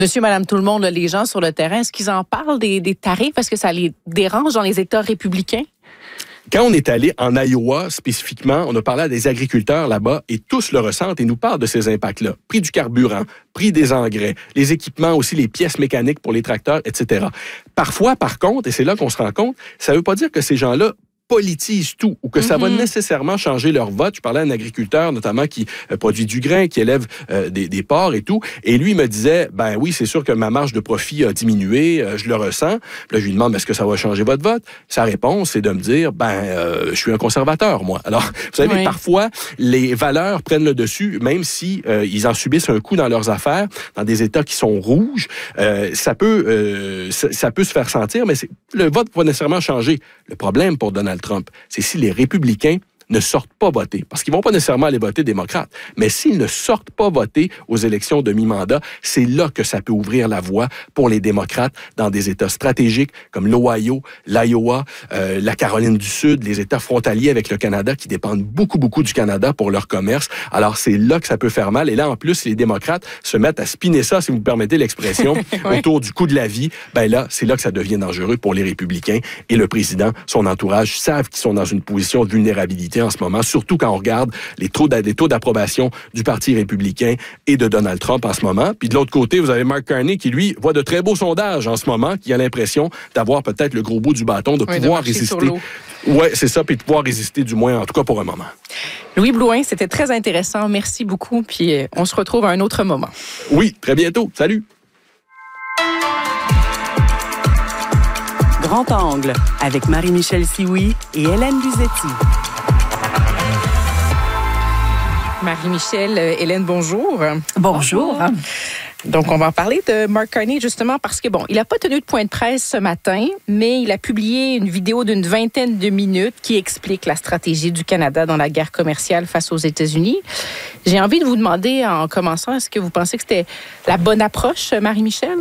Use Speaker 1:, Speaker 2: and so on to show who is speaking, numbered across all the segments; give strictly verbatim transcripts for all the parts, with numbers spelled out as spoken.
Speaker 1: Monsieur, madame, tout le monde, les gens sur le terrain, est-ce qu'ils en parlent des, des tarifs? Est-ce que ça les dérange dans les États républicains?
Speaker 2: Quand on est allé en Iowa spécifiquement, on a parlé à des agriculteurs là-bas et tous le ressentent et nous parlent de ces impacts-là. Prix du carburant, prix des engrais, les équipements aussi, les pièces mécaniques pour les tracteurs, et cetera. Parfois, par contre, et c'est là qu'on se rend compte, ça ne veut pas dire que ces gens-là politisent tout ou que ça mm-hmm. va nécessairement changer leur vote. Je parlais à un agriculteur notamment qui euh, produit du grain, qui élève euh, des, des porcs et tout, et lui me disait, ben oui, c'est sûr que ma marge de profit a diminué, euh, je le ressens. Puis là, je lui demande, est-ce que ça va changer votre vote? Sa réponse, c'est de me dire, ben euh, je suis un conservateur, moi. Alors, vous savez, oui. parfois, les valeurs prennent le dessus, même si euh, ils en subissent un coup dans leurs affaires, dans des États qui sont rouges, euh, ça peut euh, ça, ça peut se faire sentir, mais c'est, le vote va pas nécessairement changer. Le problème pour Donald Trump, c'est si les républicains ne sortent pas voter. Parce qu'ils ne vont pas nécessairement aller voter démocrate. Mais s'ils ne sortent pas voter aux élections de mi-mandat, c'est là que ça peut ouvrir la voie pour les démocrates dans des États stratégiques comme l'Ohio, l'Iowa, euh, la Caroline du Sud, les États frontaliers avec le Canada qui dépendent beaucoup, beaucoup du Canada pour leur commerce. Alors, c'est là que ça peut faire mal. Et là, en plus, les démocrates se mettent à spinner ça, si vous me permettez l'expression, oui. autour du coût de la vie. Ben là, c'est là que ça devient dangereux pour les républicains. Et le président, son entourage, savent qu'ils sont dans une position de vulnérabilité en ce moment, surtout quand on regarde les taux, les taux d'approbation du Parti républicain et de Donald Trump en ce moment. Puis de l'autre côté, vous avez Mark Carney qui, lui, voit de très beaux sondages en ce moment, qui a l'impression d'avoir peut-être le gros bout du bâton, de oui, pouvoir de résister. Oui, c'est ça, puis de pouvoir résister du moins, en tout cas pour un moment.
Speaker 1: Louis Blouin, c'était très intéressant. Merci beaucoup, puis on se retrouve à un autre moment.
Speaker 2: Oui, très bientôt. Salut!
Speaker 3: Grand Angle, avec Marie-Michel Sioui et Hélène Luzetti.
Speaker 1: Marie-Michel, Hélène, bonjour.
Speaker 4: Bonjour.
Speaker 1: Bonjour. Donc, on va en parler de Mark Carney, justement, parce que, bon, il n'a pas tenu de point de presse ce matin, mais il a publié une vidéo d'une vingtaine de minutes qui explique la stratégie du Canada dans la guerre commerciale face aux États-Unis. J'ai envie de vous demander, en commençant, est-ce que vous pensez que c'était la bonne approche, Marie-Michel?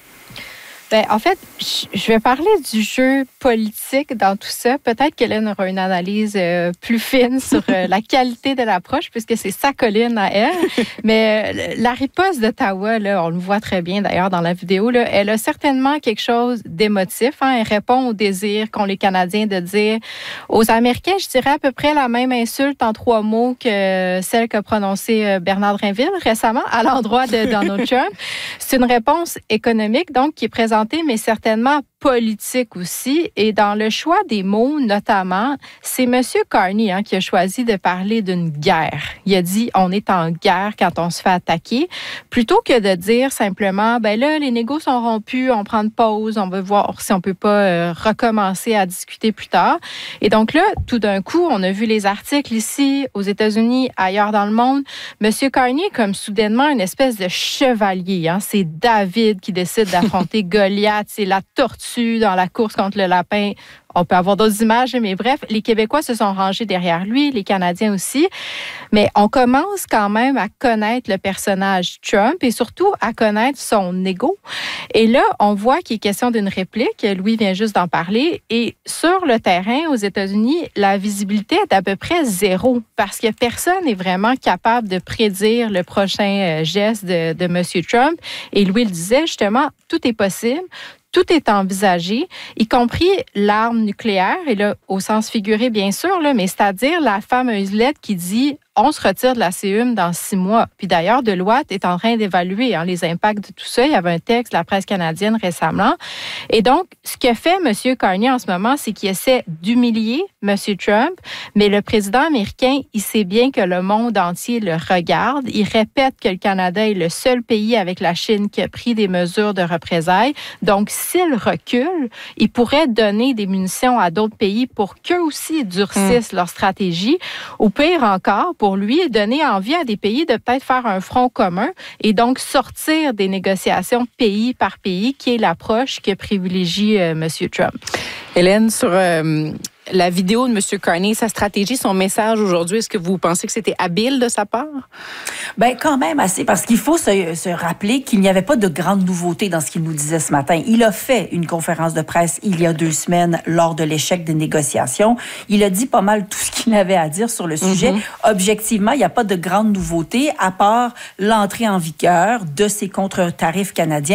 Speaker 4: Ben, en fait, je vais parler du jeu politique dans tout ça. Peut-être qu'Hélène aura une analyse euh, plus fine sur euh, la qualité de l'approche, puisque c'est sa colline à elle. Mais euh, la riposte d'Ottawa, là, on le voit très bien d'ailleurs dans la vidéo, là, elle a certainement quelque chose d'émotif. Hein. Elle répond au désir qu'ont les Canadiens de dire aux Américains, je dirais à peu près la même insulte en trois mots que celle qu'a prononcée Bernard Drinville récemment à l'endroit de Donald Trump. C'est une réponse économique, donc, qui est présentée, mais certainement politique aussi. Et dans le choix des mots, notamment, c'est M. Carney hein, qui a choisi de parler d'une guerre. Il a dit, on est en guerre quand on se fait attaquer, plutôt que de dire simplement, ben là, les négos sont rompus, on prend une pause, on va voir si on peut pas euh, recommencer à discuter plus tard. Et donc là, tout d'un coup, on a vu les articles ici, aux États-Unis, ailleurs dans le monde. M. Carney, comme soudainement, une espèce de chevalier. Hein. C'est David qui décide d'affronter Goliath, c'est la tortue dans la course contre le lapin. On peut avoir d'autres images, mais bref, les Québécois se sont rangés derrière lui, les Canadiens aussi. Mais on commence quand même à connaître le personnage Trump et surtout à connaître son ego. Et là, on voit qu'il est question d'une réplique. Louis vient juste d'en parler. Et sur le terrain, aux États-Unis, la visibilité est à peu près zéro parce que personne n'est vraiment capable de prédire le prochain geste de, de M. Trump. Et Louis le disait, justement, tout est possible. Tout est envisagé, y compris l'arme nucléaire, et là, au sens figuré, bien sûr, là, mais c'est-à-dire la fameuse lettre qui dit « on se retire de la C E U M dans six mois ». Puis d'ailleurs, Deloitte est en train d'évaluer hein, les impacts de tout ça. Il y avait un texte de la presse canadienne récemment. Et donc, ce que fait M. Carney en ce moment, c'est qu'il essaie d'humilier M. Trump, mais le président américain, il sait bien que le monde entier le regarde. Il répète que le Canada est le seul pays avec la Chine qui a pris des mesures de représailles. Donc, s'il recule, il pourrait donner des munitions à d'autres pays pour qu'eux aussi durcissent mmh. leur stratégie. Ou pire encore, pour lui, donner envie à des pays de peut-être faire un front commun et donc sortir des négociations pays par pays, qui est l'approche que privilégie euh, M. Trump.
Speaker 1: Hélène, sur euh, la vidéo de M. Carney, sa stratégie, son message aujourd'hui, est-ce que vous pensez que c'était habile de sa part?
Speaker 5: Bien, quand même assez, parce qu'il faut se, se rappeler qu'il n'y avait pas de grande nouveauté dans ce qu'il nous disait ce matin. Il a fait une conférence de presse il y a deux semaines lors de l'échec des négociations. Il a dit pas mal tout ce qu'il avait à dire sur le sujet. Mm-hmm. Objectivement, il n'y a pas de grande nouveauté, à part l'entrée en vigueur de ces contre-tarifs canadiens